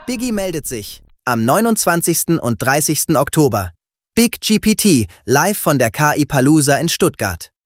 Biggie meldet sich am 29. und 30. Oktober. Big GPT live von der KI Palooza in Stuttgart.